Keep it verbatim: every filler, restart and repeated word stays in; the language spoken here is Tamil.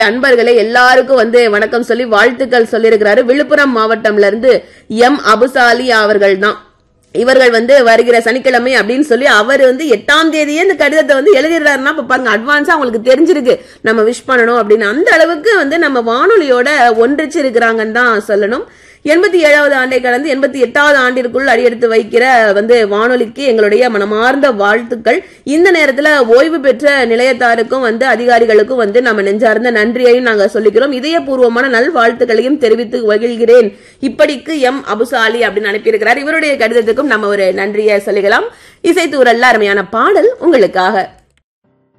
அன்பர்களே எல்லாருக்கும் வந்து வணக்கம் சொல்லி வாழ்த்துக்கள் சொல்லியிருக்கிறாரு. விழுப்புரம் மாவட்டம்ல இருந்து எம் அபுசாலி அவர்கள் தான். இவர்கள் வந்து வருகிற சனிக்கிழமை அப்படின்னு சொல்லி அவர் வந்து எட்டாம் தேதியே இந்த கடிதத்தை வந்து எழுதிடுறாருன்னா பாருங்க, அட்வான்ஸா அவங்களுக்கு தெரிஞ்சிருக்கு நம்ம விஷ் பண்ணணும் அப்படின்னு. அந்த அளவுக்கு வந்து நம்ம வானொலியோட ஒன்றிச்சு இருக்கிறாங்கன்னு தான் சொல்லணும். எண்பத்தி ஏழாவது ஆண்டை கடந்து எண்பத்தி எட்டாவது ஆண்டிற்குள் அடியெடுத்து வைக்கிற வந்து வானொலிக்கு எங்களுடைய மனமார்ந்த வாழ்த்துக்கள். இந்த நேரத்துல ஓய்வு பெற்ற நிலையத்தாருக்கும் வந்து அதிகாரிகளுக்கும் வந்து நம்ம நெஞ்சார்ந்த நன்றியையும் நாங்க சொல்லிக்கிறோம். இதயபூர்வமான நல் வாழ்த்துக்களையும் தெரிவித்து மகிழ்கிறேன். இப்படிக்கு எம் அபுசாலி அப்படின்னு அனுப்பியிருக்கிறார். இவருடைய கடிதத்துக்கும் நம்ம ஒரு நன்றியை சொல்லிக்கலாம். இசைத்தூரல்ல அருமையான பாடல் உங்களுக்காக.